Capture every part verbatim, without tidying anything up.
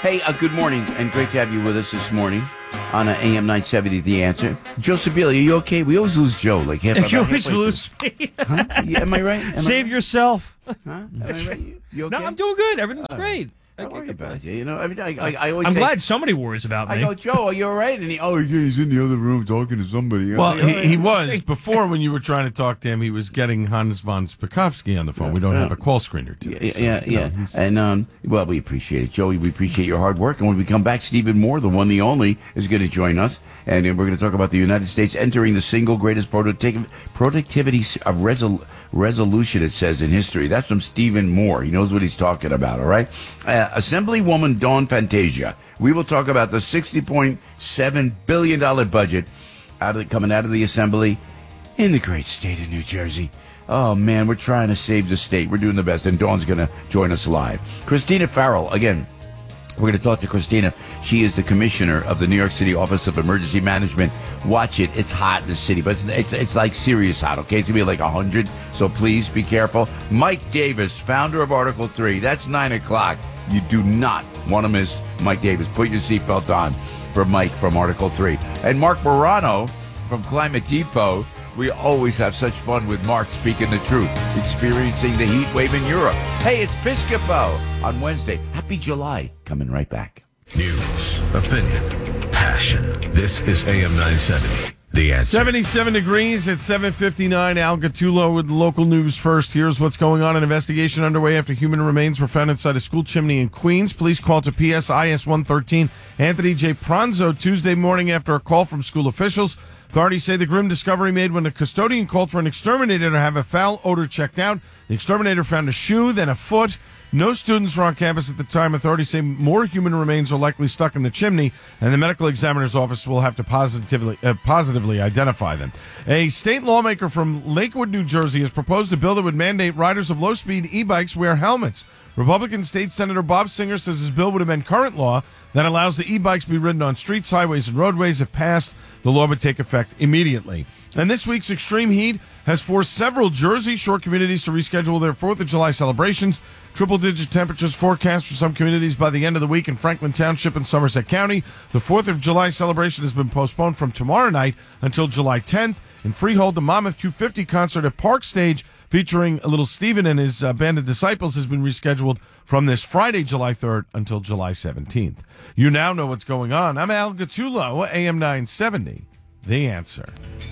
Hey, uh, good morning, and great to have you with us this morning on uh, A M nine seventy, The Answer. Joe Sabili, are you okay? We always lose Joe. Like half, You always lose me. Huh? Yeah, am I right? Am Save I right? yourself. Huh? Am I right? You, you okay? No, I'm doing good. Everything's Uh, great. Don't worry about you. You know, I, mean, I, I, I always I'm say, glad somebody worries about me. I go, Joe, are you all right? And he, oh, yeah, he's in the other room talking to somebody. Well, I'm like, he, he was. Before, when you were trying to talk to him, he was getting Hans von Spakovsky on the phone. We don't have a call screener today. Yeah, so, yeah, you know, yeah. he's- And, um, well, we appreciate it. Joey, we appreciate your hard work. And when we come back, Stephen Moore, the one, the only, is going to join us. And then we're going to talk about the United States entering the single greatest productiv- productivity of resol- resolution, it says, in history. That's from Stephen Moore. He knows what he's talking about, all right? Uh, Assemblywoman Dawn Fantasia. We will talk about the sixty point seven billion dollars budget out of the, coming out of the Assembly in the great state of New Jersey. Oh, man, we're trying to save the state. We're doing the best. And Dawn's going to join us live. Christina Farrell, again. We're going to talk to Christina. She is the commissioner of the New York City Office of Emergency Management. Watch it. It's hot in the city, but it's it's, it's like serious hot, okay? It's going to be like one hundred, so please be careful. Mike Davis, founder of Article three. That's nine o'clock. You do not want to miss Mike Davis. Put your seatbelt on for Mike from Article three. And Mark Morano from Climate Depot. We always have such fun with Mark speaking the truth, experiencing the heat wave in Europe. Hey, it's Piscopo on Wednesday. Happy July. Coming right back. News, opinion, passion. This is A M nine seventy. The Answer. seventy-seven degrees at seven fifty-nine. Al Gattulo with local news first. Here's what's going on. An investigation underway after human remains were found inside a school chimney in Queens. Police called to P S I S one thirteen Anthony J. Pranzo Tuesday morning after a call from school officials. Authorities say the grim discovery made when the custodian called for an exterminator to have a foul odor checked out. The exterminator found a shoe, then a foot. No students were on campus at the time. Authorities say more human remains are likely stuck in the chimney, and the medical examiner's office will have to positively uh, positively identify them. A state lawmaker from Lakewood, New Jersey, has proposed a bill that would mandate riders of low-speed e-bikes wear helmets. Republican State Senator Bob Singer says his bill would amend current law that allows the e-bikes to be ridden on streets, highways, and roadways. If passed, the law would take effect immediately. And this week's extreme heat has forced several Jersey Shore communities to reschedule their fourth of July celebrations. Triple-digit temperatures forecast for some communities by the end of the week in Franklin Township and Somerset County. The fourth of July celebration has been postponed from tomorrow night until July tenth. In Freehold, the Monmouth Q fifty concert at Park Stage featuring Little Steven and his uh, band of disciples has been rescheduled from this Friday, July third, until July seventeenth. You now know what's going on. I'm Al Gattulo, A M nine seventy, The Answer.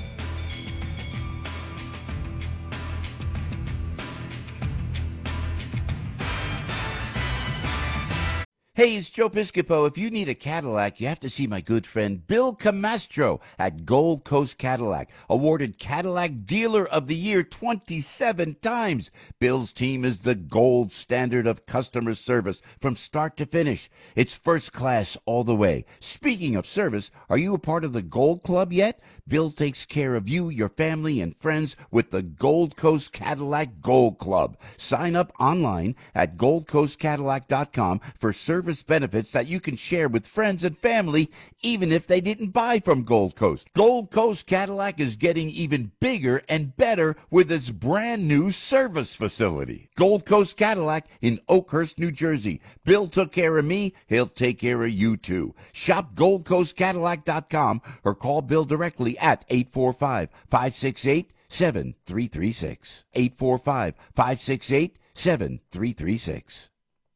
Hey, it's Joe Piscopo. If you need a Cadillac, you have to see my good friend Bill Camastro at Gold Coast Cadillac, awarded Cadillac Dealer of the Year twenty-seven times. Bill's team is the gold standard of customer service from start to finish. It's first class all the way. Speaking of service, are you a part of the Gold Club yet? Bill takes care of you, your family, and friends with the Gold Coast Cadillac Gold Club. Sign up online at gold coast cadillac dot com for service benefits that you can share with friends and family, even if they didn't buy from Gold Coast. Gold Coast Cadillac is getting even bigger and better with its brand new service facility. Gold Coast Cadillac in Oakhurst, New Jersey. Bill took care of me. He'll take care of you too. Shop gold coast cadillac dot com or call Bill directly at eight four five, five six eight, seven three three six. eight four five, five six eight, seven three three six.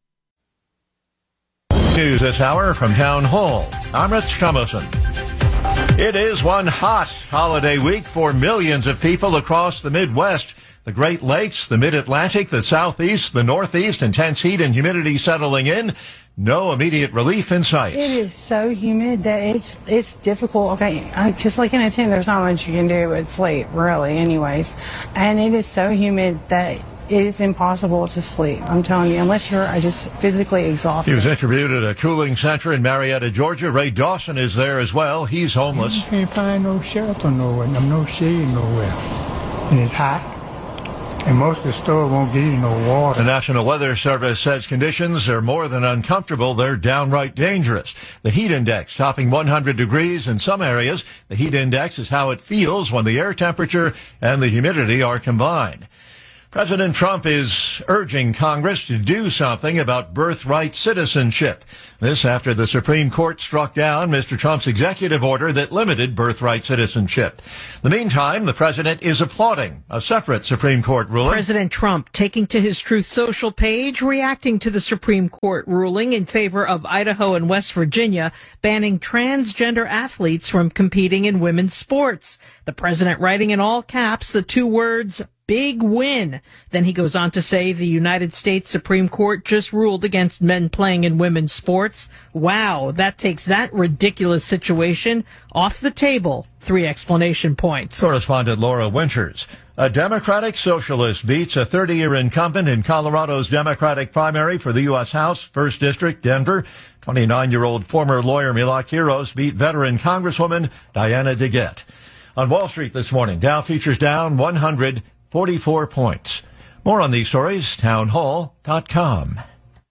News this hour from Town Hall. I'm Rich Thomason. It is one hot holiday week for millions of people across the Midwest. The Great Lakes, the Mid-Atlantic, the Southeast, the Northeast, intense heat and humidity settling in. No immediate relief in sight. It is so humid that it's it's difficult. Okay, because like in a tent, there's not much you can do but sleep, really, anyways. And it is so humid that it is impossible to sleep. I'm telling you, unless you're uh, just physically exhausted. He was interviewed at a cooling center in Marietta, Georgia. Ray Dawson is there as well. He's homeless. You can't find no shelter nowhere, no shade nowhere. And it's hot. And most of the stores won't give you no water. The National Weather Service says conditions are more than uncomfortable. They're downright dangerous. The heat index topping one hundred degrees in some areas. The heat index is how it feels when the air temperature and the humidity are combined. President Trump is urging Congress to do something about birthright citizenship. This after the Supreme Court struck down Mister Trump's executive order that limited birthright citizenship. In the meantime, the president is applauding a separate Supreme Court ruling. President Trump taking to his Truth Social page, reacting to the Supreme Court ruling in favor of Idaho and West Virginia banning transgender athletes from competing in women's sports. The president writing in all caps the two words, big win. Then he goes on to say the United States Supreme Court just ruled against men playing in women's sports. Wow, that takes that ridiculous situation off the table. Three explanation points. Correspondent Laura Winters. A Democratic socialist beats a thirty-year incumbent in Colorado's Democratic primary for the U S House, first District, Denver. twenty-nine-year-old former lawyer Mila Quiros beat veteran Congresswoman Diana DeGette. On Wall Street this morning, Dow futures down one hundred forty-four points. More on these stories, town hall dot com.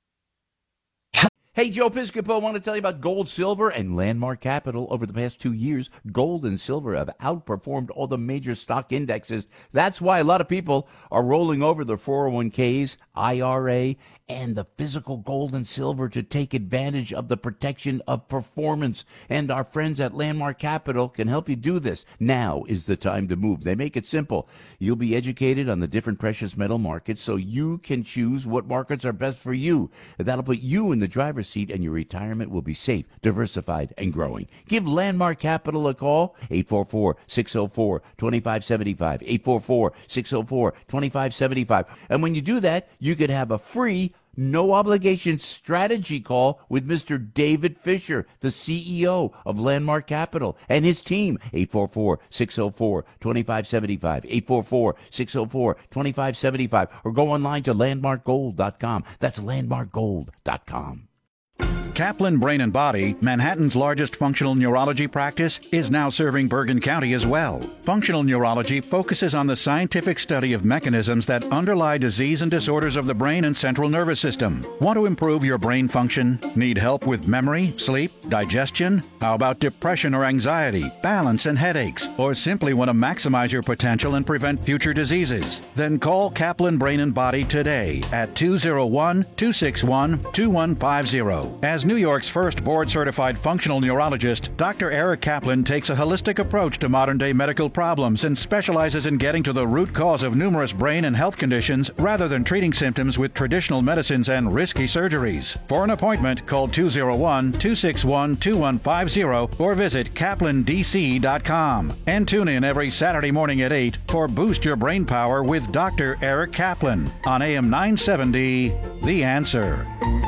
Hey, Joe Piscopo, I want to tell you about gold, silver, and Landmark Capital. Over the past two years, gold and silver have outperformed all the major stock indexes. That's why a lot of people are rolling over their four oh one k's, I R A, and the physical gold and silver to take advantage of the protection of performance. And our friends at Landmark Capital can help you do this. Now is the time to move. They make it simple. You'll be educated on the different precious metal markets so you can choose what markets are best for you. That'll put you in the driver's seat and your retirement will be safe, diversified, and growing. Give Landmark Capital a call, eight four four, six oh four, two five seven five, eight four four, six oh four, two five seven five. And when you do that, you could have a free no obligation strategy call with Mister David Fisher, the C E O of Landmark Capital, and his team. eight four four, six oh four, two five seven five, eight four four, six oh four, two five seven five, or go online to landmark gold dot com. That's landmark gold dot com. Kaplan Brain and Body, Manhattan's largest functional neurology practice, is now serving Bergen County as well. Functional neurology focuses on the scientific study of mechanisms that underlie disease and disorders of the brain and central nervous system. Want to improve your brain function? Need help with memory, sleep, digestion? How about depression or anxiety, balance and headaches? Or simply want to maximize your potential and prevent future diseases? Then call Kaplan Brain and Body today at two oh one, two six one, two one five oh. As New York's first board-certified functional neurologist, Doctor Eric Kaplan takes a holistic approach to modern-day medical problems and specializes in getting to the root cause of numerous brain and health conditions rather than treating symptoms with traditional medicines and risky surgeries. For an appointment, call two oh one, two six one, two one five oh or visit kaplan d c dot com. And tune in every Saturday morning at eight for Boost Your Brain Power with Doctor Eric Kaplan on A M nine seventy, The Answer.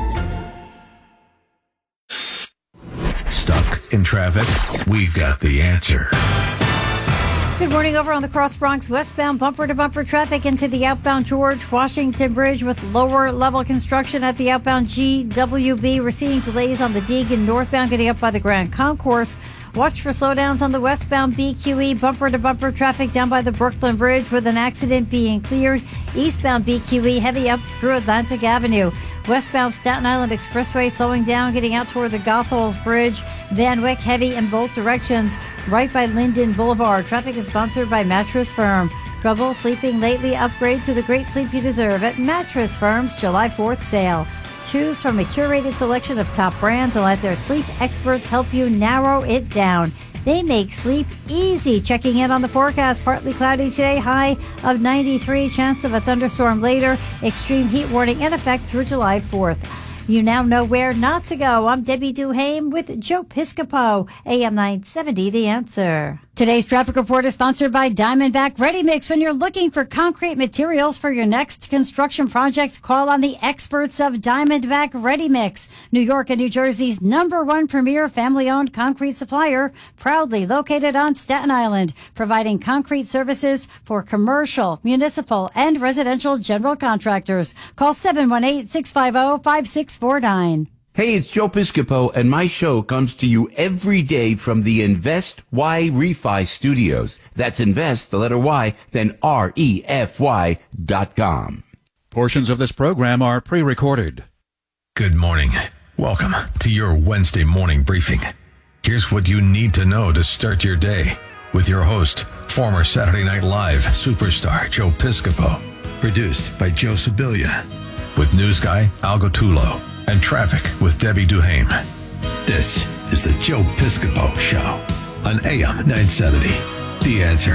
Stuck in traffic? We've got the answer. Good morning. Over on the Cross Bronx westbound bumper-to-bumper traffic into the outbound George Washington Bridge with lower-level construction at the outbound G W B. We're seeing delays on the Deegan northbound getting up by the Grand Concourse. Watch for slowdowns on the westbound B Q E bumper-to-bumper traffic down by the Brooklyn Bridge with an accident being cleared. Eastbound B Q E heavy up through Atlantic Avenue. Westbound Staten Island Expressway slowing down, getting out toward the Gothal's Bridge. Van Wyck heavy in both directions, right by Linden Boulevard. Traffic is sponsored by Mattress Firm. Trouble sleeping lately? Upgrade to the great sleep you deserve at Mattress Firm's July fourth sale. Choose from a curated selection of top brands and let their sleep experts help you narrow it down. They make sleep easy. Checking in on the forecast, partly cloudy today, high of ninety-three, chance of a thunderstorm later, extreme heat warning in effect through July fourth. You now know where not to go. I'm Debbie Duhame with Joe Piscopo, A M nine seventy, The Answer. Today's traffic report is sponsored by Diamondback Ready Mix. When you're looking for concrete materials for your next construction project, call on the experts of Diamondback Ready Mix. New York and New Jersey's number one premier family-owned concrete supplier, proudly located on Staten Island, providing concrete services for commercial, municipal, and residential general contractors. Call seven one eight, six five zero, five six four nine. Hey, it's Joe Piscopo, and my show comes to you every day from the Invest Y Refi Studios. That's Invest, the letter Y, then R E F Y dot com. Portions of this program are pre-recorded. Good morning. Welcome to your Wednesday morning briefing. Here's what you need to know to start your day with your host, former Saturday Night Live superstar Joe Piscopo. Produced by Joe Sibilia. With news guy Al Gattullo and traffic with Debbie Duhame. This is the Joe Piscopo Show on A M nine seventy. The Answer.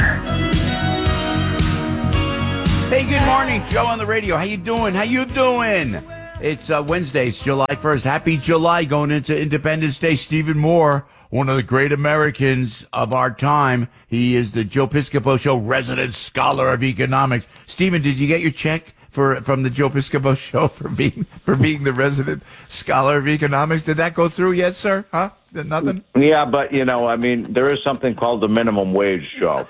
Hey, good morning, Joe on the radio. How you doing? How you doing? It's uh, Wednesday. It's July first. Happy July going into Independence Day. Stephen Moore, one of the great Americans of our time. He is the Joe Piscopo Show resident scholar of economics. Stephen, did you get your check for from the Joe Piscopo Show for being for being the resident scholar of economics? Did that go through yet, sir? Huh? Did nothing? Yeah, but, you know, I mean, there is something called the minimum wage, Joe.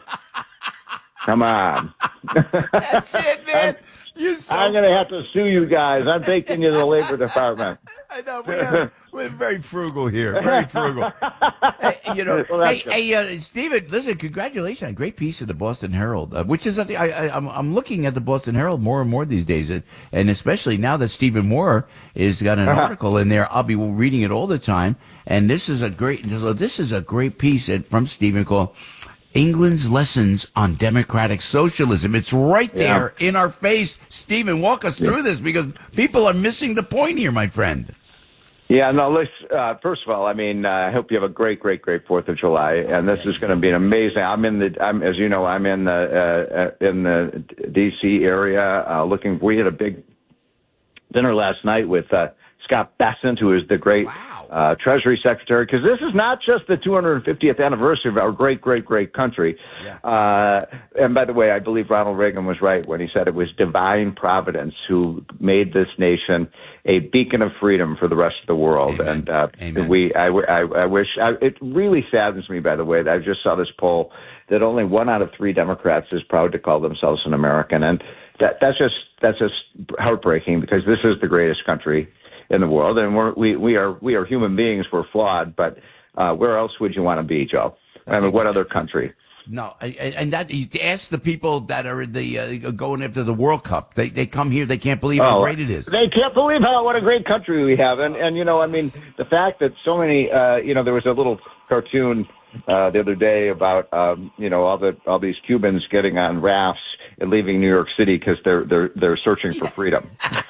Come on. That's it, man. You're so I'm going to have to sue you guys. I'm taking you to the Labor Department. I know. We have, we're very frugal here. Very frugal. Hey, you know, Well, hey, that's hey uh, Stephen, listen, congratulations on a great piece of the Boston Herald, uh, which is, I, I, I'm, I'm looking at the Boston Herald more and more these days, and, and especially now that Stephen Moore has got an article in there, I'll be reading it all the time, and this is a great, this is a great piece from Stephen called England's Lessons on Democratic Socialism. It's right there yeah. in our face. Stephen, walk us through yeah. this, because people are missing the point here, my friend. Yeah, no, let's, uh, first of all, I mean, uh, I hope you have a great, great, great fourth of July, and this is going to be an amazing, I'm in the, I'm, as you know, I'm in the, uh, in the D C area, uh, looking, we had a big dinner last night with, uh, Scott Bessent, who is the great wow. uh, Treasury Secretary, because this is not just the two hundred fiftieth anniversary of our great, great, great country. Yeah. Uh, and by the way, I believe Ronald Reagan was right when he said it was divine providence who made this nation a beacon of freedom for the rest of the world. Amen. And uh, Amen. we, I, I, I wish, I, it really saddens me, by the way, that I just saw this poll that only one out of three Democrats is proud to call themselves an American. And that, that's just, that's just heartbreaking, because this is the greatest country in the world, and we're, we we are we are human beings. We're flawed, but uh, where else would you want to be, Joe? I mean, what other country? No, and that you ask the people that are in the uh, going after the World Cup. They they come here, they can't believe how oh, great it is. They can't believe how what a great country we have, and and you know, I mean, the fact that so many, uh, you know, there was a little cartoon uh, the other day about um, you know all the all these Cubans getting on rafts and leaving New York City because they're they're they're searching for freedom.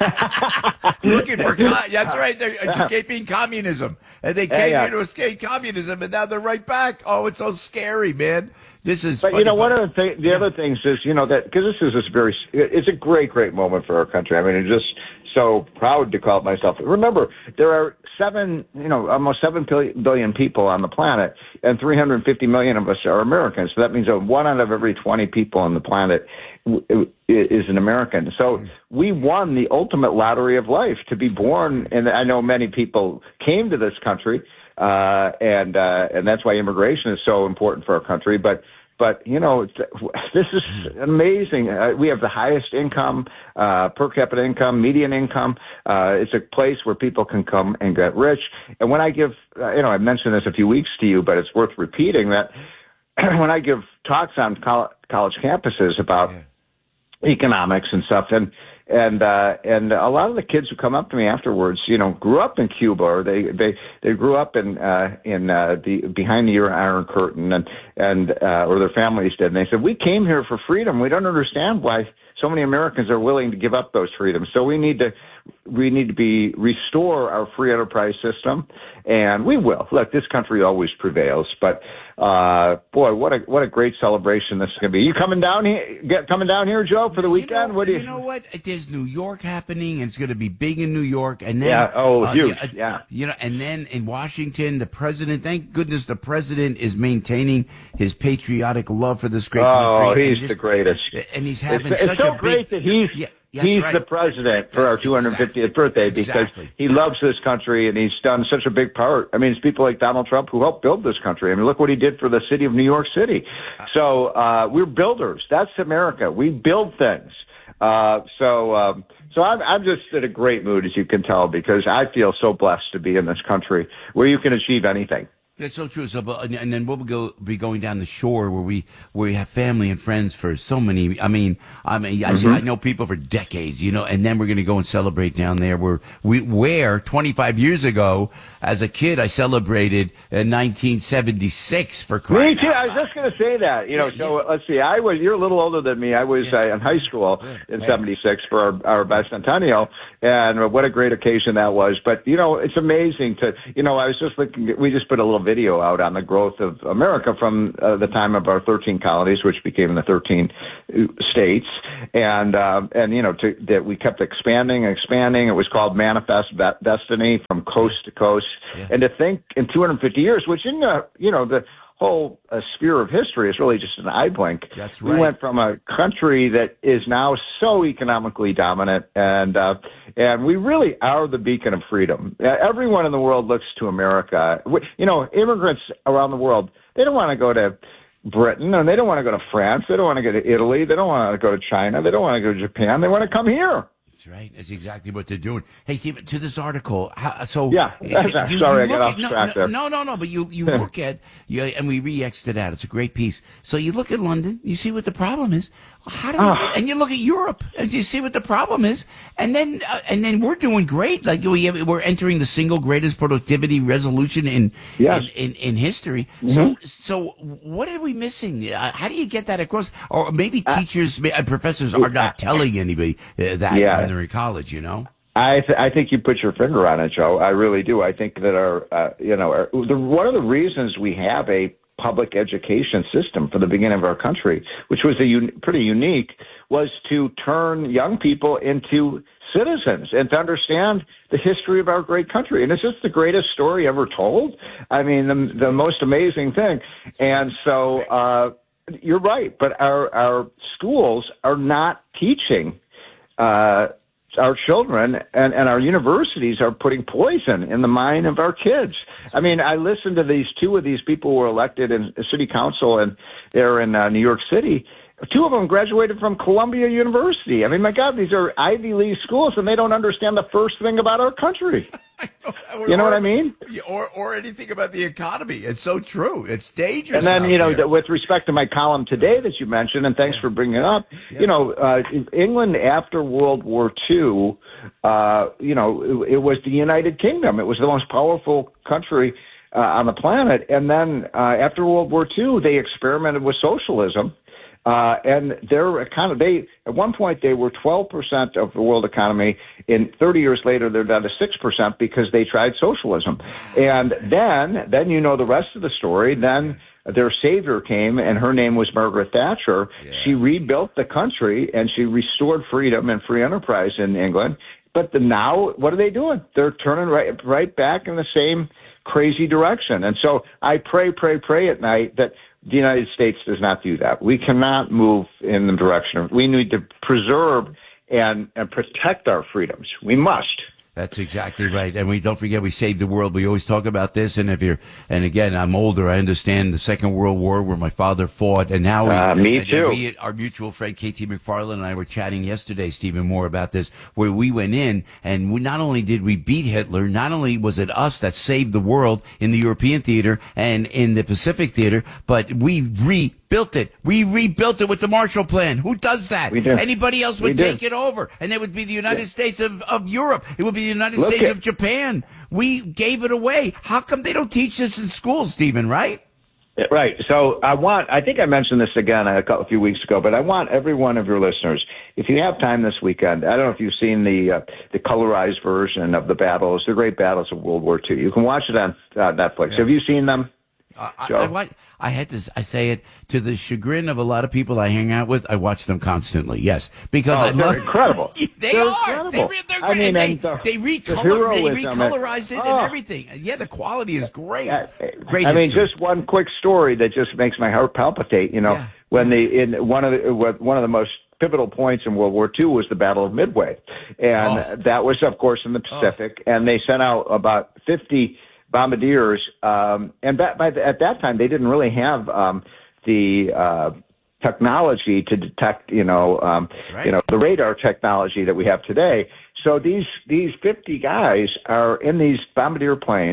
Looking for co- that's right, they're escaping communism, and they came yeah. here to escape communism, and now they're right back. Oh, it's so scary, man. This is. But you know, one of the th- the yeah. other things is, you know, that because this is this very, it's a great, great moment for our country. I mean, I'm just so proud to call it myself. Remember, there are seven, you know, almost seven billion people on the planet, and three hundred fifty million of us are Americans. So that means that one out of every twenty people on the planet is an American. So we won the ultimate lottery of life to be born. And I know many people came to this country, uh, and uh, and that's why immigration is so important for our country. But But, you know, this is amazing. Uh, we have the highest income, uh, per capita income, median income. Uh, it's a place where people can come and get rich. And when I give, uh, you know, I mentioned this a few weeks to you, but it's worth repeating that when I give talks on col- college campuses about yeah. economics and stuff, and And, uh, and a lot of the kids who come up to me afterwards, you know, grew up in Cuba, or they, they, they grew up in, uh, in, uh, the, behind the Iron Curtain, and, and, uh, or their families did. And they said, we came here for freedom. We don't understand why so many Americans are willing to give up those freedoms. So we need to, we need to be, restore our free enterprise system. And we will. Look, this country always prevails, but, uh, boy, what a, what a great celebration this is going to be. You coming down here, get, coming down here, Joe, for the weekend? You know, what do you, you know what? There's New York happening, and it's going to be big in New York. And then, yeah, oh, uh, huge, yeah, yeah. You know, and then in Washington, the president, thank goodness the president is maintaining his patriotic love for this great oh, country. Oh, he's just, the greatest. And he's having it's, such it's so a great big, that he's, yeah, he's right. the president for That's our two hundred fiftieth exactly. birthday because exactly. he loves this country, and he's done such a big part. I mean, it's people like Donald Trump who helped build this country. I mean, look what he did for the city of New York City. So, uh, we're builders. That's America. We build things. Uh, so, um, so I'm, I'm just in a great mood, as you can tell, because I feel so blessed to be in this country where you can achieve anything. That's so true. So, but, and then we'll go be going down the shore where we where we have family and friends for so many. I mean, I mean, mm-hmm. I, I know people for decades, you know, and then we're going to go and celebrate down there where we where twenty-five years ago, as a kid, I celebrated in nineteen seventy-six for crying Me too. out I was loud. just going to say that. You know, Yeah, so yeah. let's see. I was. You're a little older than me. I was Yeah. uh, in high school in Right. seventy-six for our, our bicentennial, and what a great occasion that was. But you know, it's amazing to. You know, I was just looking. We just put a little video out on the growth of America from uh, the time of our thirteen colonies, which became the thirteen states, and uh, and you know, to, that we kept expanding and expanding. It was called Manifest Destiny, from coast to coast, Yeah. and to think in two hundred fifty years, which in the you know the whole uh, sphere of history is really just an eye blink. That's We right. went from a country that is now so economically dominant, and uh, and we really are the beacon of freedom. Uh, everyone in the world looks to America. We, you know, immigrants around the world, they don't want to go to Britain, and they don't want to go to France. They don't want to go to Italy. They don't want to go to China. They don't want to go to Japan. They want to come here. That's right. That's exactly what they're doing. Hey, Steve, to this article. How, so Yeah. you- Sorry, I you got look off at- no, track no, there. No, no, no. But you you look at you, and we re-exed it out. It's a great piece. So you look at London. You see what the problem is. How do we, Ah. and you look at Europe, and you see what the problem is. And then uh, and then we're doing great. Like we have, we're entering the single greatest productivity resolution in Yes. in, in, in history. Mm-hmm. So so what are we missing? Uh, how do you get that across? Or maybe teachers, uh, professors are not telling anybody uh, that Yeah. when they're in college. You know. I th- I think you put your finger on it, Joe. I really do. I think that our uh, you know our, the, one of the reasons we have a public education system for the beginning of our country, which was a un- pretty unique, was to turn young people into citizens and to understand the history of our great country. And it's just the greatest story ever told. I mean, the, the most amazing thing. And so uh, you're right, but our our schools are not teaching. Uh, our children and, and our universities are putting poison in the mind of our kids. I mean, I listened to these two of these people who were elected in city council, and they're in uh, New York City. Two of them graduated from Columbia University. I mean, my God, these are Ivy League schools, and they don't understand the first thing about our country. You know what I mean? Or or anything about the economy. It's so true. It's dangerous. And then, out you know, there. with respect to my column today that you mentioned, and thanks for bringing it up, you know, uh, England after World War Two, uh, you know, it, it was the United Kingdom. It was the most powerful country uh, on the planet. And then uh, after World War Two, they experimented with socialism. Uh, and their economy, they, at one point they were twelve percent of the world economy. In thirty years later, they're down to six percent because they tried socialism. And then, then you know the rest of the story. Then their savior came, and her name was Margaret Thatcher. Yeah. She rebuilt the country, and she restored freedom and free enterprise in England. But the, now, what are they doing? They're turning right, right back in the same crazy direction. And so I pray, pray, pray at night that the United States does not do that. We cannot move in the direction of, we need to preserve and, and protect our freedoms. We must. That's exactly right. And we don't forget we saved the world. We always talk about this. And if you're, and again, I'm older. I understand the Second World War where my father fought. And now we, uh, me and, too. And we, our mutual friend K T McFarland and I were chatting yesterday, Stephen Moore, about this, where we went in and we, not only did we beat Hitler, not only was it us that saved the world in the European theater and in the Pacific theater, but we rebuilt it. We rebuilt it with the Marshall Plan. Who does that? We do. Anybody else would We do. take it over. And it would be the United Yeah. States of, of Europe. It would be the United Look States at- of Japan. We gave it away. How come they don't teach this in schools, Stephen, right? Right. So I want, I think I mentioned this again a, couple, a few weeks ago, but I want every one of your listeners, if you have time this weekend, I don't know if you've seen the uh, the colorized version of the battles, the great battles of World War Two. You can watch it on uh, Netflix. Yeah. Have you seen them? I, I, Joe? I, wa- I had to. I say it to the chagrin of a lot of people I hang out with. I watch them constantly. Yes, because Oh, I they're love incredible. they They're are. incredible. They, re- they're I great. mean, and they and the- they, the recolor, they heroism and- recolorized it Oh. and everything. Yeah, the quality is great. Uh, Great. I mean, history. just one quick story that just makes my heart palpitate. You know, Yeah. when the in one of the one of the most pivotal points in World War Two was the Battle of Midway, and Oh. that was, of course, in the Pacific. Oh. And they sent out about fifty bombardiers, um, and by, by the, at that time they didn't really have um, the uh, technology to detect, you know, um, right. you know, the radar technology that we have today. So these these fifty guys are in these bombardier planes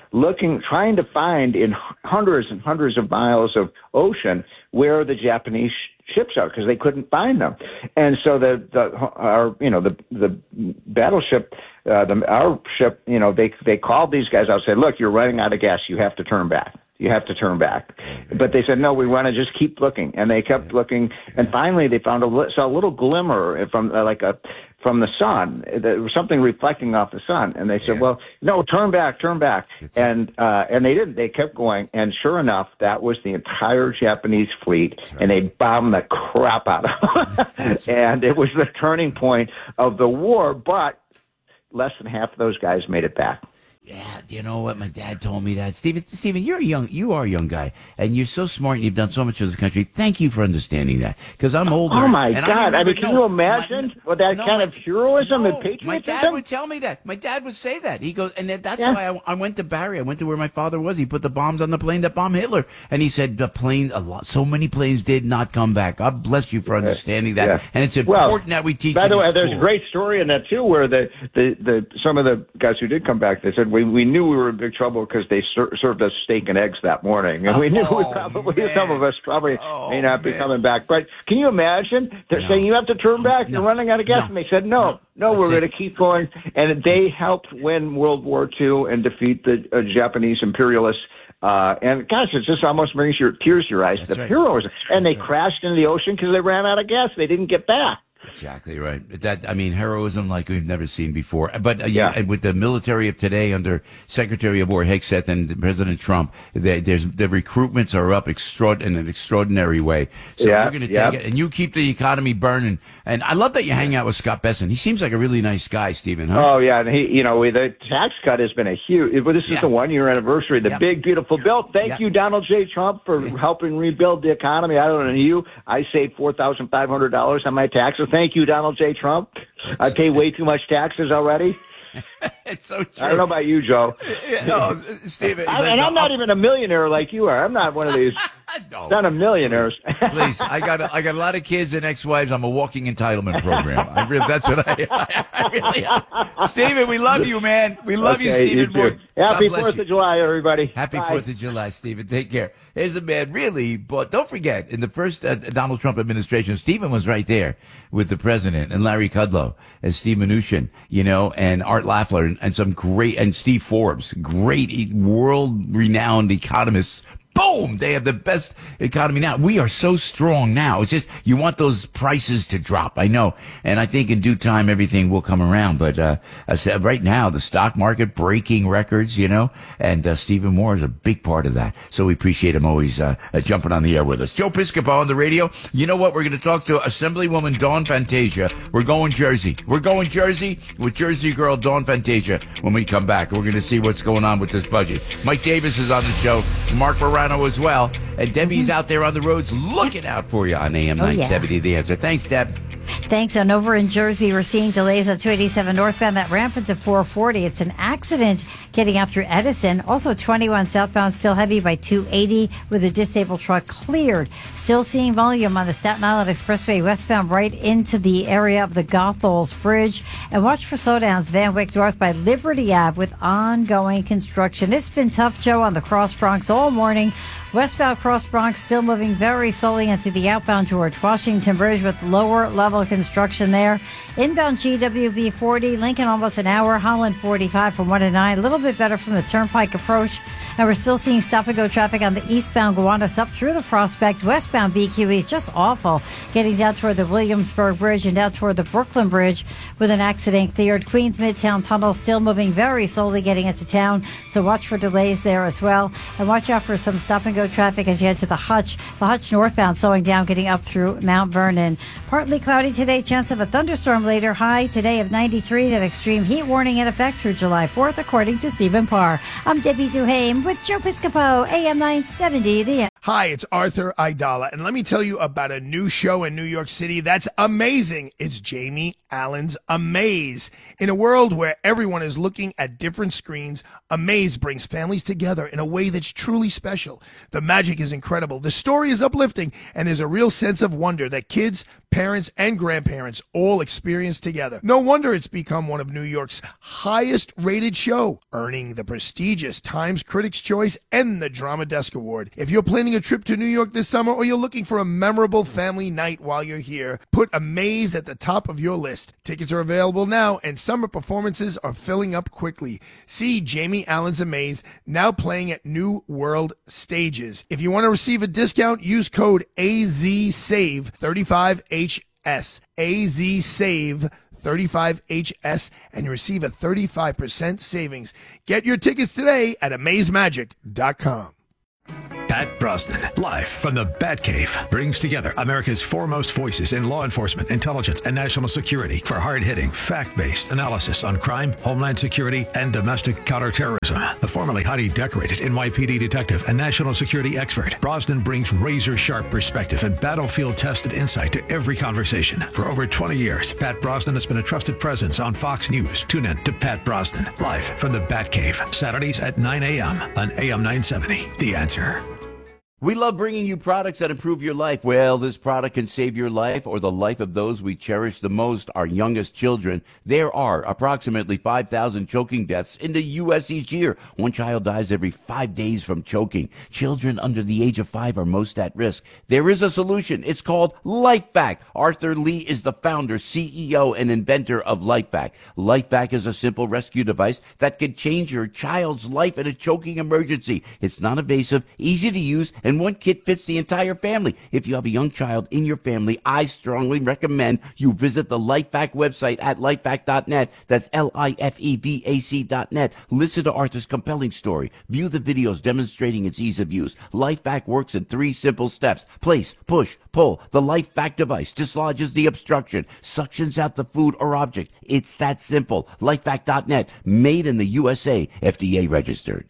looking, trying to find in hundreds and hundreds of miles of ocean where the Japanese sh- ships are because they couldn't find them. And so the, the our you know the the battleship, uh, the our ship, you know they they called these guys out and said, look, you're running out of gas, you have to turn back. You have to turn back. But they said, no, we want to just keep looking. And they kept looking. And finally they found a, li- saw a little glimmer from uh, like a, from the sun. There was something reflecting off the sun. And they said, yeah. well, no, turn back, turn back. And, uh, and they didn't. They kept going. And sure enough, that was the entire Japanese fleet. Right. And they bombed the crap out of them. And it was the turning point of the war. But less than half of those guys made it back. Yeah, you know what? My dad told me that. Stephen, Stephen, you're a young, you are a young guy, and you're so smart, and you've done so much for this country. Thank you for understanding that, because I'm older. Oh my God! I, remember, I mean, can no, you imagine my, what that no, kind my, of heroism no, and patriotism? My dad would tell me that. My dad would say that. He goes, and that's yeah. why I, I went to Barry. I went to where my father was. He put the bombs on the plane that bombed Hitler, and he said the plane, a lot, so many planes did not come back. God bless you for understanding that, yeah. and it's important well, that we teach. By the way, school. there's a great story in that too, where the, the the some of the guys who did come back, they said we we knew we were in big trouble because they ser- served us steak and eggs that morning, and we knew oh, we probably man. some of us probably oh, may not be man. coming back. But can you imagine? They're no. saying you have to turn back. No. You're running out of gas, no. and they said no, no, no we're going to keep going. And they helped win World War Two and defeat the uh, Japanese imperialists. Uh, and gosh, it just almost brings your tears to your eyes. That's the right. heroism, and That's they right. crashed into the ocean because they ran out of gas. They didn't get back. Exactly right. That I mean, heroism like we've never seen before. But uh, yeah, Yeah. and with the military of today under Secretary of War Hegseth and President Trump, they, there's the recruitments are up extraord in an extraordinary way. So Yeah, we're going to take yeah. it, and you keep the economy burning. And I love that you hang out with Scott Besson. He seems like a really nice guy, Stephen. Huh? Oh yeah, and he, you know, the tax cut has been a huge. Well, this is Yeah. the one year anniversary. The Yeah. big beautiful bill. Thank Yeah. you, Donald J. Trump, for helping rebuild the economy. I don't know you. I saved four thousand five hundred dollars on my taxes. Thank you, Donald J. Trump. I pay way too much taxes already. It's so true. I don't know about you, Joe. Yeah, no, Stephen. I, and I'm not even a millionaire like you are. I'm not one of these. No. Not a millionaires. Please, I got a, I got a lot of kids and ex-wives. I'm a walking entitlement program. I really, that's what I, I, I really am. Stephen, we love you, man. We love you, Okay, Stephen. you too. Moore. Happy God bless Fourth you. of July, everybody. Happy Bye. Fourth of July, Stephen. Take care. Here's a man, really, but don't forget, in the first uh, Donald Trump administration, Stephen was right there with the president and Larry Kudlow and Steve Mnuchin, you know, and Art Lafleur and, and some great, and Steve Forbes, great e- world-renowned economists. Boom! They have the best economy now. We are so strong now. It's just, you want those prices to drop. I know. And I think in due time, everything will come around. But, uh, I said right now, the stock market breaking records, you know, and, uh, Stephen Moore is a big part of that. So we appreciate him always, uh, uh jumping on the air with us. Joe Piscopo on the radio. You know what? We're going to talk to Assemblywoman Dawn Fantasia. We're going Jersey. We're going Jersey with Jersey girl Dawn Fantasia when we come back. We're going to see what's going on with this budget. Mike Davis is on the show. Mark Morano as well. And Debbie's out there on the roads looking out for you on A M Oh, yeah. nine seventy. The Answer. Thanks, Deb. Thanks. And over in Jersey, we're seeing delays on two eighty-seven northbound that ramp into four forty. It's an accident getting out through Edison. Also, twenty-one southbound still heavy by two eighty with a disabled truck cleared. Still seeing volume on the Staten Island Expressway westbound right into the area of the Gothols Bridge. And watch for slowdowns Van Wyck north by Liberty Ave with ongoing construction. It's been tough, Joe, on the Cross Bronx all morning. Westbound Cross Bronx still moving very slowly into the outbound George Washington Bridge with lower level construction there. Inbound G W B forty, Lincoln almost an hour, Holland forty-five from one to nine. A little bit better from the Turnpike approach. And we're still seeing stop-and-go traffic on the eastbound Gowanus up through the Prospect. Westbound B Q E is just awful, getting down toward the Williamsburg Bridge and down toward the Brooklyn Bridge with an accident cleared. Queens Midtown Tunnel still moving very slowly getting into town, so watch for delays there as well. And watch out for some stop-and-go traffic as you head to the Hutch. The Hutch northbound slowing down, getting up through Mount Vernon. Partly cloudy today, chance of a thunderstorm later. High today of ninety-three. That extreme heat warning in effect through July fourth, according to Stephen Parr. I'm Debbie Duhame with Joe Piscopo, A M nine seventy. The Hi, it's Arthur Aidala, and let me tell you about a new show in New York City that's amazing. It's Jamie Allen's Amaze. In a world where everyone is looking at different screens, Amaze brings families together in a way that's truly special. The magic is incredible, the story is uplifting, and there's a real sense of wonder that kids, parents, and grandparents all experience together. No wonder it's become one of New York's highest rated show, earning the prestigious Times Critics' Choice and the Drama Desk Award. If you're planning a trip to New York this summer or you're looking for a memorable family night while you're here, put Amaze at the top of your list. Tickets are available now and summer performances are filling up quickly. See Jamie Allen's Amaze now playing at New World Stages. If you want to receive a discount, use code A Z save thirty-five H S. A Z save thirty-five H S and you receive a thirty-five percent savings. Get your tickets today at amaze magic dot com. Pat Brosnan, live from the Batcave, brings together America's foremost voices in law enforcement, intelligence, and national security for hard-hitting, fact-based analysis on crime, homeland security, and domestic counterterrorism. A formerly highly decorated N Y P D detective and national security expert, Brosnan brings razor-sharp perspective and battlefield-tested insight to every conversation. For over twenty years, Pat Brosnan has been a trusted presence on Fox News. Tune in to Pat Brosnan, live from the Batcave, Saturdays at nine a.m. on A M nine seventy. The Answer. We love bringing you products that improve your life. Well, this product can save your life or the life of those we cherish the most, our youngest children. There are approximately five thousand choking deaths in the U S each year. One child dies every five days from choking. Children under the age of five are most at risk. There is a solution. It's called LifeVac. Arthur Lee is the founder, C E O, and inventor of LifeVac. LifeVac is a simple rescue device that can change your child's life in a choking emergency. It's non-invasive, easy to use, and one kit fits the entire family. If you have a young child in your family, I strongly recommend you visit the LifeVac website at lifevac dot net. That's L I F E V A C dot net. Listen to Arthur's compelling story. View the videos demonstrating its ease of use. LifeVac works in three simple steps. Place, push, pull. The LifeVac device dislodges the obstruction, suctions out the food or object. It's that simple. lifevac dot net. Made in the U S A. F D A registered.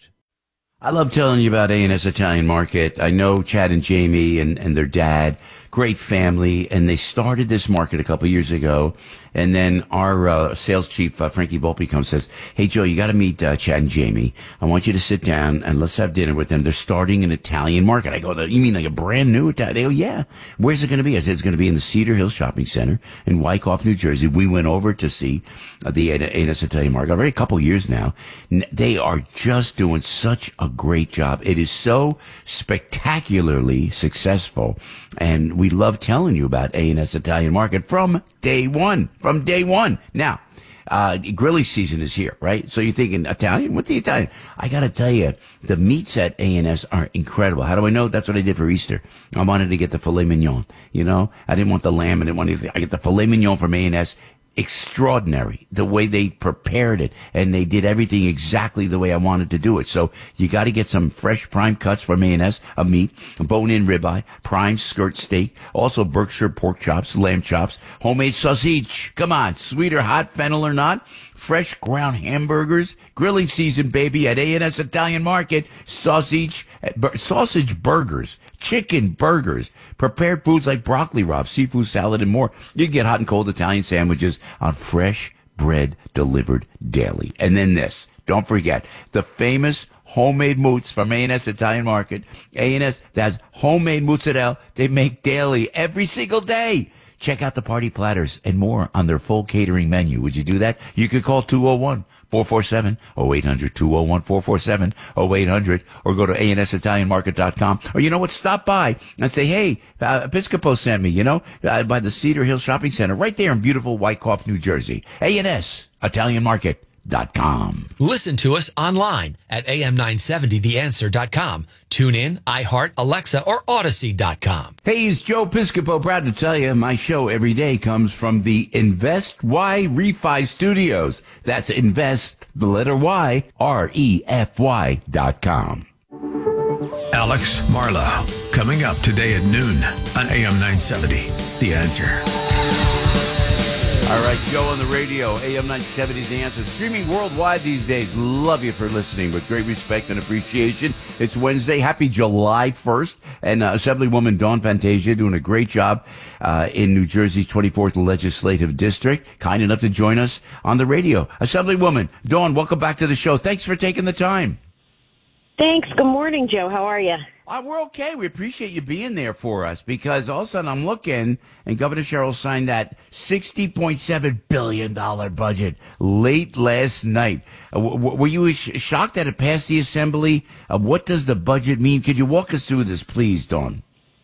I love telling you about A and S Italian Market. I know Chad and Jamie and, and their dad, great family, and they started this market a couple of years ago. And then our uh, sales chief, uh, Frankie Volpe, comes and says, hey, Joe, you got to meet uh, Chad and Jamie. I want you to sit down and let's have dinner with them. They're starting an Italian market. I go, you mean like a brand new Italian? They go, yeah. Where's it going to be? I said, it's going to be in the Cedar Hill Shopping Center in Wyckoff, New Jersey. We went over to see uh, the A and S Italian Market already a couple of years now. N- they are just doing such a great job. It is so spectacularly successful. And we love telling you about A and S Italian Market from day one. From day one. Now, uh, grilling season is here, right? So you're thinking Italian? What's the Italian? I got to tell you, the meats at A and S are incredible. How do I know? That's what I did for Easter. I wanted to get the filet mignon. You know, I didn't want the lamb. I didn't want anything. I get the filet mignon from A and S. Extraordinary the way they prepared it, and they did everything exactly the way I wanted to do it. So you got to get some fresh prime cuts from A and S of meat, bone-in ribeye, prime skirt steak, also Berkshire pork chops, lamb chops, homemade sausage. Come on, sweet or hot, fennel or not. Fresh ground hamburgers, grilling season, baby, at A and S Italian Market. Sausage, sausage burgers, chicken burgers, prepared foods like broccoli rabe, seafood salad, and more. You can get hot and cold Italian sandwiches on fresh bread delivered daily. And then this, don't forget, the famous homemade mozz from A and S Italian Market. A and S, that's homemade mozzarella they make daily, every single day. Check out the party platters and more on their full catering menu. Would you do that? You could call two oh one, four four seven, oh eight hundred, two oh one, four four seven, oh eight hundred, or go to A and S Italian Market dot com. Or you know what? Stop by and say, hey, uh, Episcopo sent me, you know, uh, by the Cedar Hill Shopping Center right there in beautiful Wyckoff, New Jersey. A and S Italian Market dot com. Listen to us online at A M nine seventy the answer dot com. Tune in, iHeart, Alexa, or Odyssey dot com. Hey, it's Joe Piscopo. Proud to tell you, my show every day comes from the Invest Y Refi Studios. That's Invest, the letter Y, R E F Y dot com. Alex Marlowe, coming up today at noon on A M nine seventy. The Answer. All right, Joe on the radio, A M nine seventy, The Answer. Streaming worldwide these days. Love you for listening with great respect and appreciation. It's Wednesday. Happy July first. And uh, Assemblywoman Dawn Fantasia doing a great job uh, in New Jersey's twenty-fourth Legislative District. Kind enough to join us on the radio. Assemblywoman Dawn, welcome back to the show. Thanks for taking the time. Thanks. Good morning, Joe. How are you? Uh, we're okay. We appreciate you being there for us because all of a sudden I'm looking and Governor Sherrill signed that sixty point seven billion dollars budget late last night. Uh, w- were you sh- shocked that it passed the Assembly? Uh, what does the budget mean? Could you walk us through this, please, Dawn?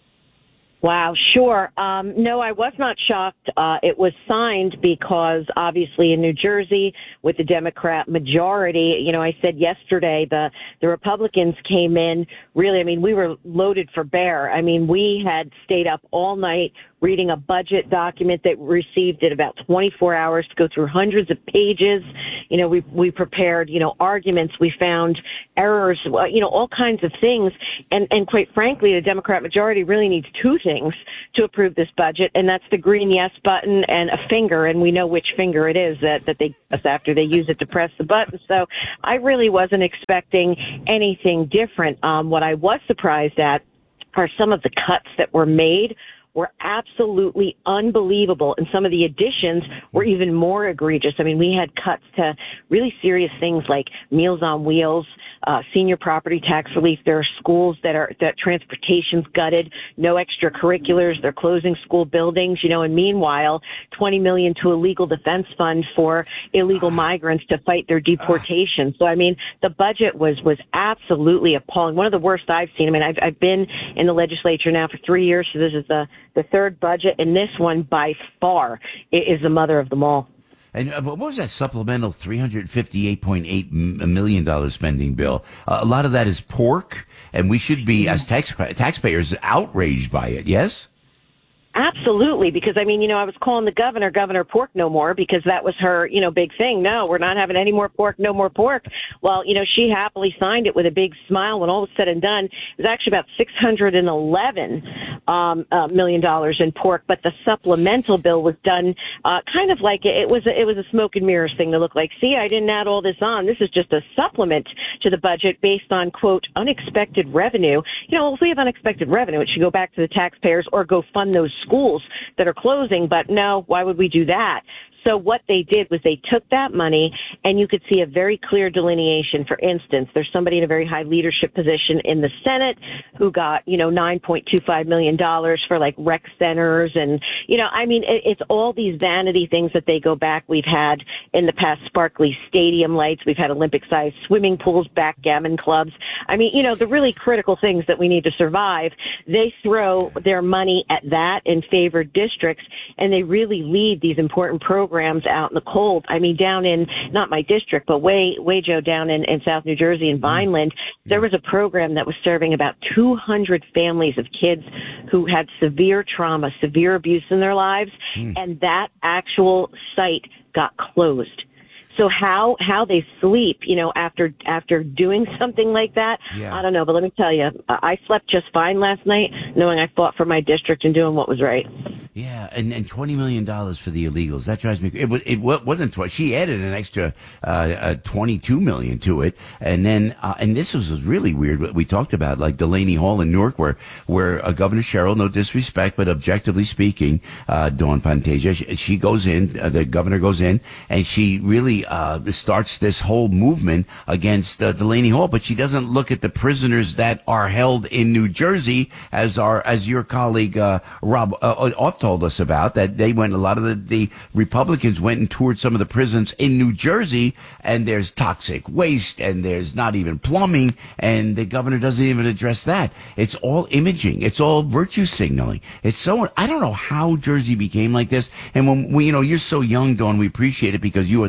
Wow, sure. Um, no, I was not shocked. Uh, it was signed because obviously in New Jersey with the Democrat majority, you know, I said yesterday the, the Republicans came in really, I mean, we were loaded for bear. I mean, we had stayed up all night reading a budget document that we received in about twenty-four hours to go through hundreds of pages. You know, we, we prepared, you know, arguments. We found errors, you know, all kinds of things. And, and quite frankly, the Democrat majority really needs two things to approve this budget. And that's the green yes button and a finger. And we know which finger it is that, that they, after they use it to press the button. So I really wasn't expecting anything different. Um, what I was surprised at are some of the cuts that were made were absolutely unbelievable. And some of the additions were even more egregious. I mean, we had cuts to really serious things like Meals on Wheels, uh, senior property tax relief. There are schools that are, that transportation's gutted, no extracurriculars. They're closing school buildings, you know, and meanwhile, twenty million to a legal defense fund for illegal migrants to fight their deportation. So, I mean, the budget was, was absolutely appalling. One of the worst I've seen. I mean, I've, I've been in the legislature now for three years. So this is the, the third budget, and this one by far is the mother of them all. And what was that supplemental three hundred fifty-eight point eight million dollars spending bill? Uh, a lot of that is pork, and we should be, as tax, taxpayers, outraged by it, yes? Absolutely, because, I mean, you know, I was calling the governor, Governor Pork No More, because that was her, you know, big thing. No, we're not having any more pork, no more pork. Well, you know, she happily signed it with a big smile when all was said and done. It was actually about six hundred eleven um, uh, million dollars in pork, but the supplemental bill was done uh, kind of like it, it was a, it was a smoke and mirrors thing to look like, see, I didn't add all this on. This is just a supplement to the budget based on, quote, unexpected revenue. You know, if we have unexpected revenue, it should go back to the taxpayers or go fund those schools that are closing. But no, why would we do that? So what they did was they took that money, and you could see a very clear delineation. For instance, there's somebody in a very high leadership position in the Senate who got, you know, nine point two five million dollars for like rec centers. And, you know, I mean, it, it's all these vanity things that they go back. We've had in the past sparkly stadium lights. We've had Olympic-sized swimming pools, backgammon clubs. I mean, you know, the really critical things that we need to survive, they throw their money at that in favored districts, and they really leave these important programs out in the cold. I mean, down in, not my district, but way, way, Joe, down in, in South New Jersey in Vineland, there was a program that was serving about two hundred families of kids who had severe trauma, severe abuse in their lives, mm. and that actual site got closed. So how, how they sleep, you know, after, after doing something like that, yeah. I don't know. But let me tell you, I slept just fine last night knowing I fought for my district and doing what was right. Yeah. And, and twenty million dollars for the illegals. That drives me. It was, it wasn't twenty. She added an extra, uh, uh twenty-two million to it. And then, uh, and this was really weird what we talked about, like Delaney Hall in Newark, where, where uh, Governor Sherrill, no disrespect, but objectively speaking, uh, Dawn Fantasia, she, she goes in, uh, the governor goes in, and she really, Uh, starts this whole movement against uh, Delaney Hall, but she doesn't look at the prisoners that are held in New Jersey, as our as your colleague uh, Rob uh, Oth told us about. That they went, a lot of the, the Republicans went and toured some of the prisons in New Jersey, and there's toxic waste, and there's not even plumbing, and the governor doesn't even address that. It's all imaging. It's all virtue signaling. It's so, I don't know how Jersey became like this. And when we, you know, you're so young, Dawn, we appreciate it because you are the future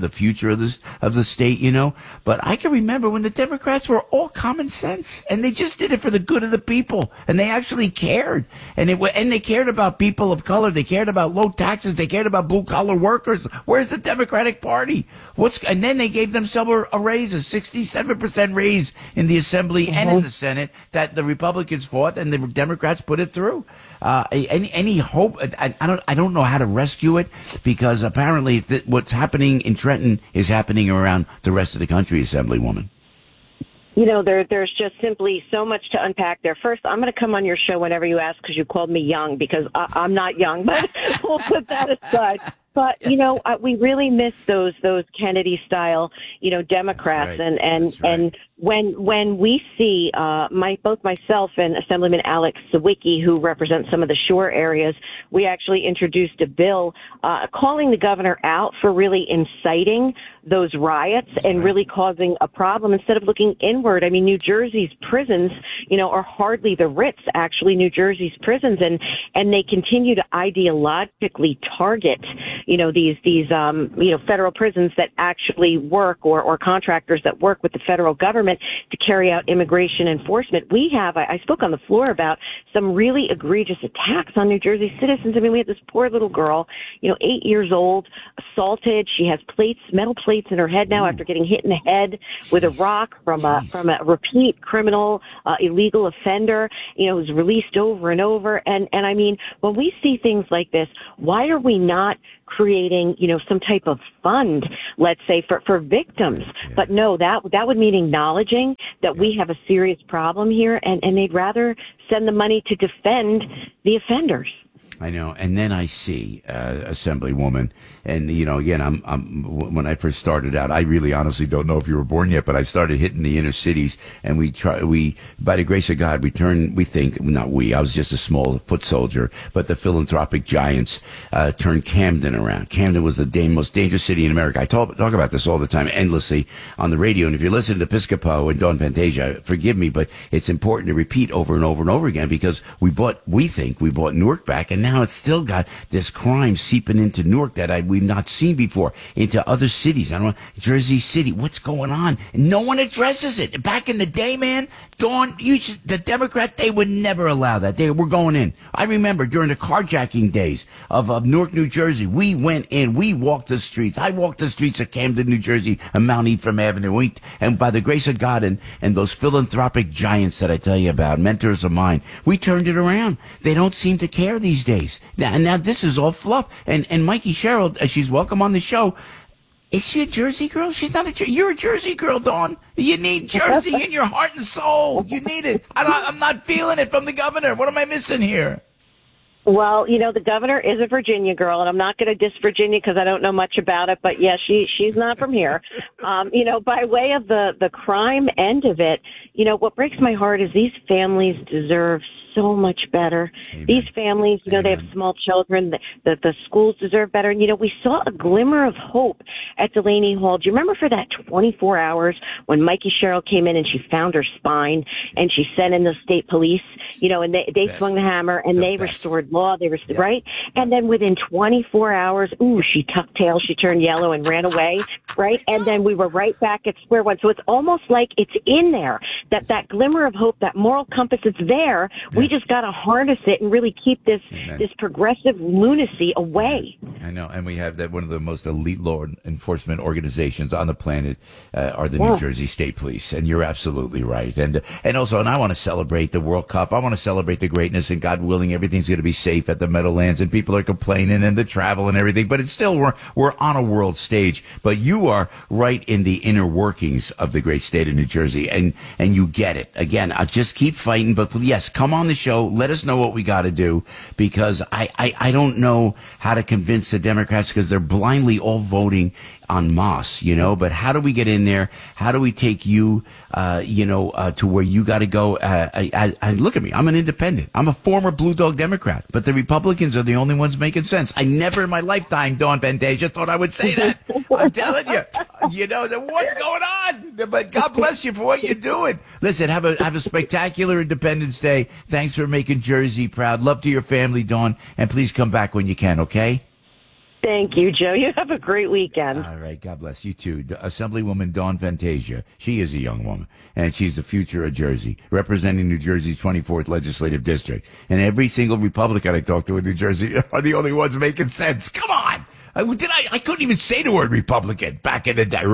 culture of this of the state, you know. But I can remember when the Democrats were all common sense, and they just did it for the good of the people, and they actually cared, and it and they cared about people of color, they cared about low taxes, they cared about blue collar workers. Where's the Democratic Party? What's and then they gave themselves a, a raise, a sixty-seven percent raise in the Assembly mm-hmm. and in the Senate that the Republicans fought, and the Democrats put it through. Uh, any any hope? I, I don't I don't know how to rescue it, because apparently th- what's happening in Trenton is happening around the rest of the country, Assemblywoman. You know, there, there's just simply so much to unpack there. First, I'm going to come on your show whenever you ask, because you called me young, because I, I'm not young, but we'll put that aside. But, you know, uh, we really miss those those Kennedy-style, you know, Democrats. Right. And, and, right. and when when we see uh, my both myself and Assemblyman Alex Sawicki, who represents some of the shore areas, we actually introduced a bill uh, calling the governor out for really inciting those riots That's and right. really causing a problem instead of looking inward. I mean, New Jersey's prisons, you know, are hardly the Ritz, actually, New Jersey's prisons, and, and they continue to ideologically target, you know, these, these, um, you know, federal prisons that actually work or, or contractors that work with the federal government to carry out immigration enforcement. We have, I, I spoke on the floor about some really egregious attacks on New Jersey citizens. I mean, we had this poor little girl, you know, eight years old, assaulted. She has plates, metal plates in her head now Ooh. after getting hit in the head with a rock from a, from a repeat criminal, uh, illegal offender, you know, was released over and over. And, and I mean, when we see things like this, why are we not creating, you know, some type of fund, let's say, for, for victims? Yeah. But no, that, that would mean acknowledging that yeah. we have a serious problem here, and, and they'd rather send the money to defend the offenders. I know. And then I see, uh, Assemblywoman, and, you know, again, I'm, I'm, when I first started out, I really honestly don't know if you were born yet, but I started hitting the inner cities, and we try, we, by the grace of God, we turn, we think, not we, I was just a small foot soldier, but the philanthropic giants, uh, turned Camden around. Camden was the da- most dangerous city in America. I talk, talk about this all the time, endlessly on the radio. And if you listen to Piscopo and Dawn Fantasia, forgive me, but it's important to repeat over and over and over again, because we bought, we think we bought Newark back, and now it's still got this crime seeping into Newark that I, we've not seen before, into other cities. I don't know, Jersey City. What's going on? And no one addresses it. Back in the day, man, Dawn, you should, the Democrat, they would never allow that. They were going in. I remember during the carjacking days of, of Newark, New Jersey, we went in. We walked the streets. I walked the streets of Camden, New Jersey, and Mount Ephraim Avenue. We, and by the grace of God and, and those philanthropic giants that I tell you about, mentors of mine, we turned it around. They don't seem to care these days. Now, and now this is all fluff. And and Mikey Sherrill, uh, she's welcome on the show. Is she a Jersey girl? She's not a Jersey. You're a Jersey girl, Dawn. You need Jersey in your heart and soul. You need it. I don't, I'm not feeling it from the governor. What am I missing here? Well, you know, the governor is a Virginia girl, and I'm not going to diss Virginia because I don't know much about it, but yeah, she, she's not from here. Um, you know, by way of the, the crime end of it, you know, what breaks my heart is these families deserve so much better. Amen. These families, you know, Amen. They have small children. The, the, the schools deserve better. And, you know, we saw a glimmer of hope at Delaney Hall. Do you remember for that twenty-four hours when Mikey Sherrill came in and she found her spine and she sent in the state police, you know, and they, they swung the hammer and the they best. restored law. They restored, yeah. right? And then within twenty-four hours, ooh, she tucked tail, she turned yellow and ran away, right? And then we were right back at square one. So it's almost like it's in there, that that glimmer of hope, that moral compass, it's there. Yeah. We just got to harness it and really keep this Amen. this progressive lunacy away. I know, and we have that one of the most elite law enforcement organizations on the planet uh, are the yeah. New Jersey State Police, and you're absolutely right. And and also, and I want to celebrate the World Cup. I want to celebrate the greatness, and God willing, everything's going to be safe at the Meadowlands, and people are complaining and the travel and everything, but it's still we're we're on a world stage. But you are right in the inner workings of the great state of New Jersey, and and you get it. Again, I'll just keep fighting, but yes, come on the show. Let us know what we got to do, because I, I, I don't know how to convince the Democrats, because they're blindly all voting en masse, you know, but how do we get in there? How do we take you, uh, you know, uh, to where you got to go? Uh, I, I, I, look at me. I'm an independent. I'm a former Blue Dog Democrat, but the Republicans are the only ones making sense. I never in my lifetime, Dawn Fantasia, thought I would say that. I'm telling you, you know, what's going on? But God bless you for what you're doing. Listen, have a, have a spectacular Independence Day. Thanks for making Jersey proud. Love to your family, Dawn, and please come back when you can, okay? Thank you, Joe. You have a great weekend. All right. God bless you, too. D- Assemblywoman Dawn Fantasia. She is a young woman, and she's the future of Jersey, representing New Jersey's twenty-fourth Legislative District. And every single Republican I talk to in New Jersey are the only ones making sense. Come on. I, did I, I couldn't even say the word Republican back in the day.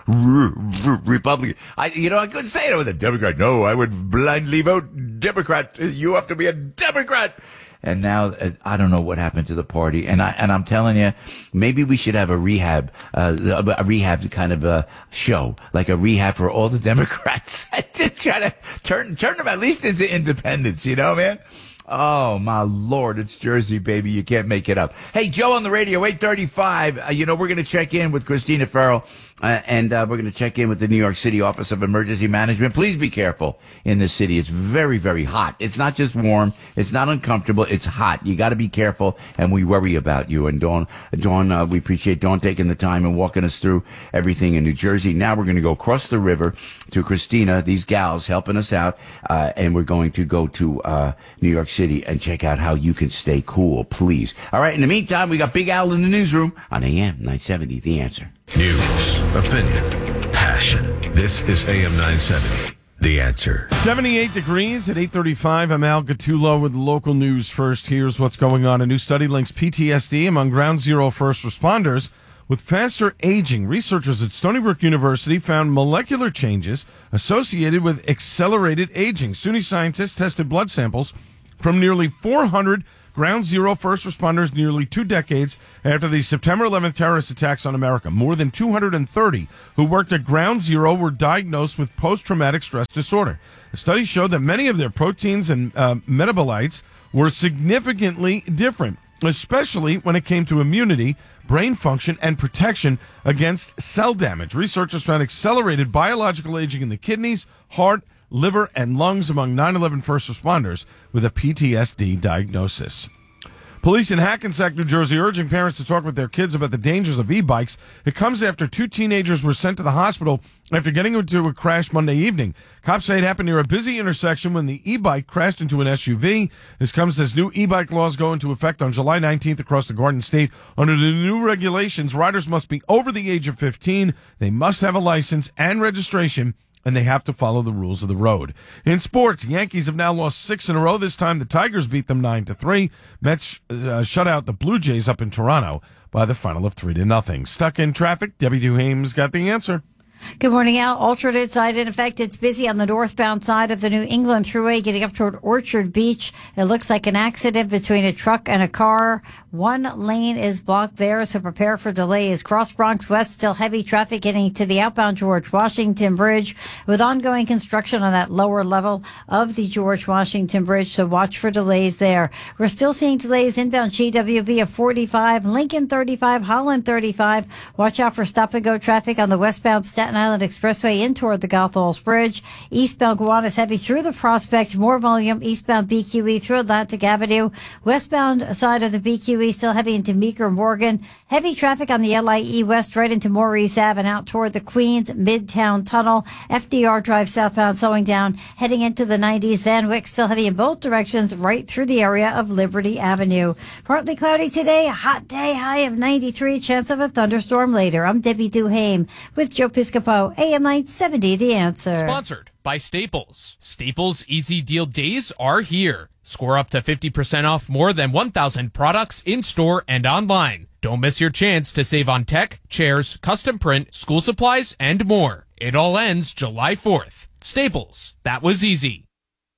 Republican. I, you know, I couldn't say it with a Democrat. No, I would blindly vote Democrat. You have to be a Democrat. And now uh, I don't know what happened to the party. And I and I'm telling you, maybe we should have a rehab, uh, a rehab kind of a show, like a rehab for all the Democrats to try to turn turn them at least into independents. You know, man. Oh, my Lord. It's Jersey, baby. You can't make it up. Hey, Joe on the radio, eight thirty-five. Uh, you know, we're going to check in with Christina Farrell, uh, and uh, we're going to check in with the New York City Office of Emergency Management. Please be careful in this city. It's very, very hot. It's not just warm. It's not uncomfortable. It's hot. You got to be careful, and we worry about you. And Dawn, Dawn, uh, we appreciate Dawn taking the time and walking us through everything in New Jersey. Now we're going to go across the river to Christina, these gals helping us out, uh, and we're going to go to uh, New York City and check out how you can stay cool, please. All right, in the meantime, we got Big Al in the newsroom on A M nine seventy, The Answer. News, opinion, passion. This is A M nine seventy, The Answer. seventy-eight degrees at eight thirty-five. I'm Al Gattulo with local news first. Here's what's going on. A new study links P T S D among ground zero first responders with faster aging. Researchers at Stony Brook University found molecular changes associated with accelerated aging. SUNY scientists tested blood samples from nearly four hundred ground zero first responders nearly two decades after the September eleventh terrorist attacks on America. More than two hundred thirty who worked at ground zero were diagnosed with post-traumatic stress disorder. The study showed that many of their proteins and uh, metabolites were significantly different, especially when it came to immunity, brain function, and protection against cell damage. Researchers found accelerated biological aging in the kidneys, heart, liver, and lungs among nine eleven first responders with a P T S D diagnosis. Police in Hackensack, New Jersey, urging parents to talk with their kids about the dangers of e-bikes. It comes after two teenagers were sent to the hospital after getting into a crash Monday evening. Cops say it happened near a busy intersection when the e-bike crashed into an S U V. This comes as new e-bike laws go into effect on July nineteenth across the Garden State. Under the new regulations, riders must be over the age of fifteen. They must have a license and registration, and they have to follow the rules of the road. In sports, Yankees have now lost six in a row. This time, the Tigers beat them nine to three. Mets uh, shut out the Blue Jays up in Toronto by the final of three to nothing. Stuck in traffic, Debbie Duhame's got the answer. Good morning, Al. Alternate side in effect. It's busy on the northbound side of the New England Thruway getting up toward Orchard Beach. It looks like an accident between a truck and a car. One lane is blocked there, so prepare for delays. Cross Bronx West, still heavy traffic getting to the outbound George Washington Bridge with ongoing construction on that lower level of the George Washington Bridge, so watch for delays there. We're still seeing delays inbound G W B of forty-five, Lincoln thirty-five, Holland thirty-five. Watch out for stop-and-go traffic on the westbound Staten Island Expressway in toward the Goethals Bridge. Eastbound Gowanus heavy through the Prospect. More volume eastbound B Q E through Atlantic Avenue. Westbound side of the B Q E still heavy into Meeker Morgan. Heavy traffic on the L I E West right into Maurice Ave and out toward the Queens Midtown Tunnel. F D R Drive southbound slowing down. Heading into the nineties. Van Wyck still heavy in both directions right through the area of Liberty Avenue. Partly cloudy today. A hot day. High of ninety-three. Chance of a thunderstorm later. I'm Debbie Duhame with Joe Piscopo. A M nine seventy, The Answer. Sponsored by Staples. Staples Easy Deal Days are here. Score up to fifty percent off more than one thousand products in-store and online. Don't miss your chance to save on tech, chairs, custom print, school supplies, and more. It all ends July fourth. Staples. That was easy.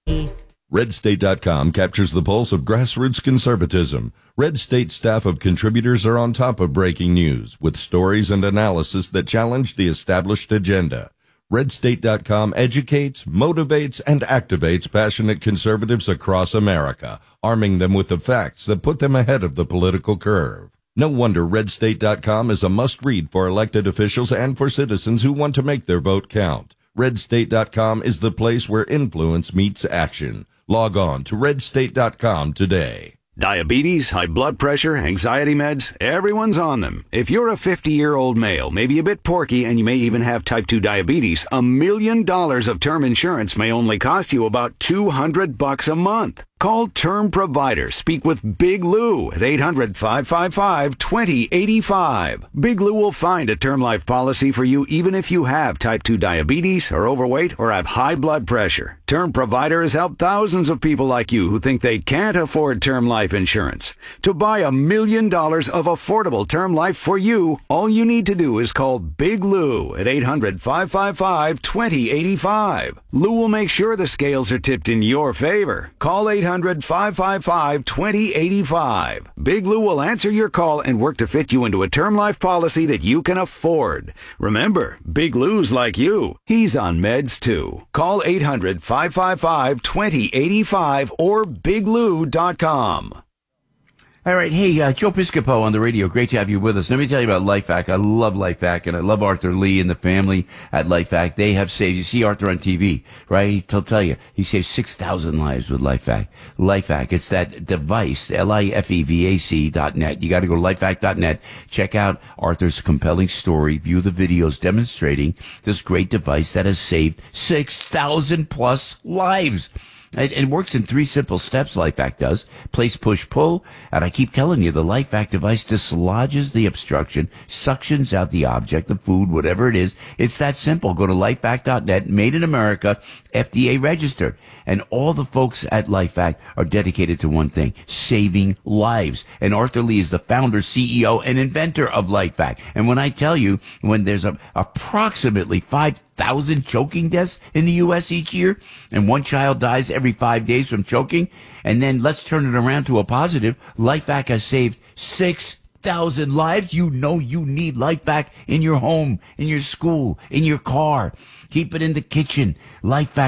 Red State dot com captures the pulse of grassroots conservatism. Red State staff of contributors are on top of breaking news with stories and analysis that challenge the established agenda. Red State dot com educates, motivates, and activates passionate conservatives across America, arming them with the facts that put them ahead of the political curve. No wonder Red State dot com is a must-read for elected officials and for citizens who want to make their vote count. Red State dot com is the place where influence meets action. Log on to Red State dot com today. Diabetes, high blood pressure, anxiety meds, everyone's on them. If you're a fifty-year-old male, maybe a bit porky, and you may even have type two diabetes, a million dollars of term insurance may only cost you about two hundred bucks a month. Call Term Provider. Speak with Big Lou at eight hundred, five five five, two zero eight five. Big Lou will find a term life policy for you even if you have type two diabetes, are overweight, or have high blood pressure. Term Provider has helped thousands of people like you who think they can't afford term life insurance. To buy a million dollars of affordable term life for you, all you need to do is call Big Lou at eight hundred, five five five, two zero eight five. Lou will make sure the scales are tipped in your favor. Call eight hundred, five five five, two zero eight five. Big Lou will answer your call and work to fit you into a term life policy that you can afford. Remember, Big Lou's like you. He's on meds too. Call eight hundred, five five five, two zero eight five or big lou dot com. All right. Hey, uh, Joe Piscopo on the radio. Great to have you with us. Let me tell you about LifeVac. I love LifeVac, and I love Arthur Lee and the family at LifeVac. They have saved, you see Arthur on T V, right? He'll tell you, he saved six thousand lives with LifeVac. LifeVac, it's that device, L I F E V A C dot net. You got to go to lifevac dot net. Check out Arthur's compelling story. View the videos demonstrating this great device that has saved six thousand plus lives. It, it works in three simple steps, LifeVac does. Place, push, pull. And I keep telling you, the LifeVac device dislodges the obstruction, suctions out the object, the food, whatever it is. It's that simple. Go to lifevac dot net, made in America, F D A registered. And all the folks at LifeVac are dedicated to one thing, saving lives. And Arthur Lee is the founder, C E O, and inventor of LifeVac. And when I tell you, when there's a, approximately five thousand choking deaths in the U S each year, and one child dies every five days from choking, and then let's turn it around to a positive. LifeVac has saved six thousand lives. You know you need LifeVac in your home, in your school, in your car. Keep it in the kitchen. LifeVac.